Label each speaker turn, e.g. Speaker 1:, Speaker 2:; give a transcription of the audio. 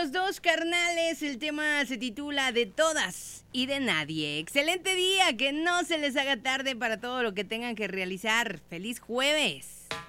Speaker 1: Los Dos Carnales, el tema se titula De Todas y de Nadie. Excelente día, que no se les haga tarde para todo lo que tengan que realizar. ¡Feliz jueves!